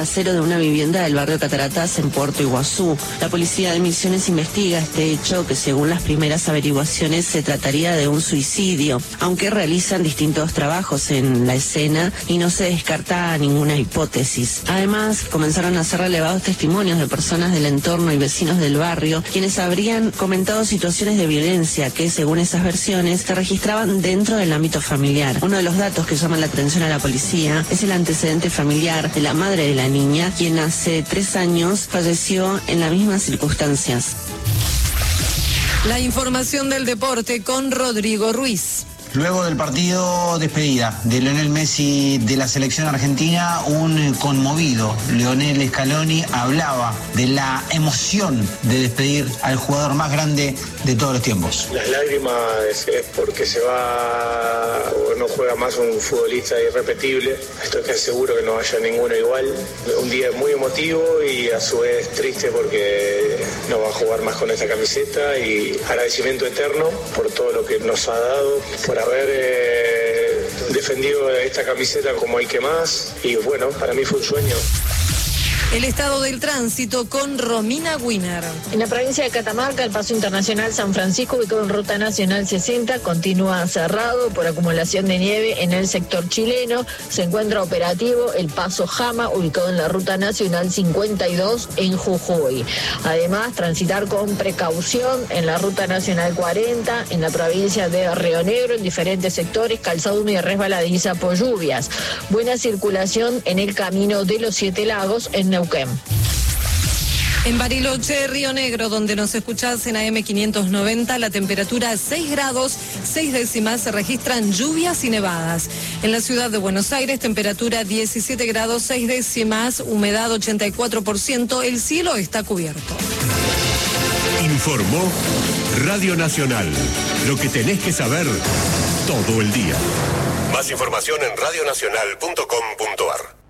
Acero de una vivienda del barrio Cataratas en Puerto Iguazú. La policía de Misiones investiga este hecho que según las primeras averiguaciones se trataría de un suicidio, aunque realizan distintos trabajos en la escena y no se descarta ninguna hipótesis. Además, comenzaron a ser relevados testimonios de personas del entorno y vecinos del barrio, quienes habrían comentado situaciones de violencia que, según esas versiones, se registraban dentro del ámbito familiar. Uno de los datos que llaman la atención a la policía es el antecedente familiar de la madre de la niña, quien hace 3 años falleció en las mismas circunstancias. La información del deporte con Rodrigo Ruiz. Luego del partido despedida de Lionel Messi de la selección argentina, un conmovido Lionel Scaloni hablaba de la emoción de despedir al jugador más grande de todos los tiempos. Las lágrimas es porque se va o no juega más un futbolista irrepetible. Estoy casi seguro que no haya ninguno igual. Un día muy emotivo y a su vez triste porque no va a jugar más con esta camiseta, y agradecimiento eterno por todo lo que nos ha dado, por haber defendido esta camiseta como el que más, y bueno, para mí fue un sueño. El estado del tránsito con Romina Wiener. En la provincia de Catamarca, el paso internacional San Francisco, ubicado en Ruta Nacional 60, continúa cerrado por acumulación de nieve en el sector chileno. Se encuentra operativo el paso Jama, ubicado en la Ruta Nacional 52 en Jujuy. Además, transitar con precaución en la Ruta Nacional 40, en la provincia de Río Negro, en diferentes sectores, calzada húmeda y resbaladiza por lluvias. Buena circulación en el camino de los 7 Lagos, en Neuquén. En Bariloche, Río Negro, donde nos escuchás en AM 590, la temperatura 6 grados, 6 décimas, se registran lluvias y nevadas. En la ciudad de Buenos Aires, temperatura 17 grados, 6 décimas, humedad 84%, el cielo está cubierto. Informó Radio Nacional, lo que tenés que saber todo el día. Más información en radionacional.com.ar.